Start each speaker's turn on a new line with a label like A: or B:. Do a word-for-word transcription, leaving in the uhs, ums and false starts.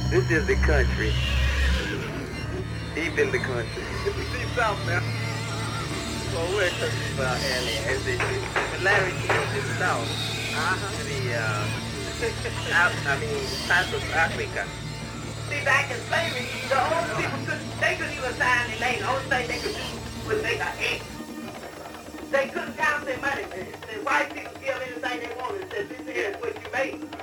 A: This is the country. Deep in the country.
B: Deep south, man.
A: Well, we're talking about aliens. The similarity of the south
B: Uh-huh.
A: to the, uh, Af- I mean, parts of Africa.
C: See, back in slavery, the old people couldn't, they couldn't even sign their name. The only thing they could do was make an X. They couldn't count their money, man. The white people give anything they wanted. Said, this here is what you made.